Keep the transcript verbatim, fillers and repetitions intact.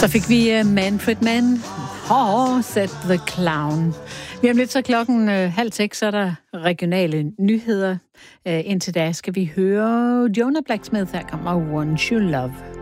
Så fik vi uh, Manfred Mann, oh, said the clown. Vi om lidt så klokken uh, halv seks, så er der regionale nyheder. Uh, indtil da skal vi høre Jonah Blacksmith, her kommer Once You Love.